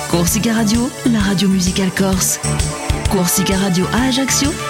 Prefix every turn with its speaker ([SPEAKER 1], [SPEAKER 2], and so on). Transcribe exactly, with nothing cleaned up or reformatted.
[SPEAKER 1] Corsica Radio, la radio musicale corse. Corsica Radio à Ajaccio,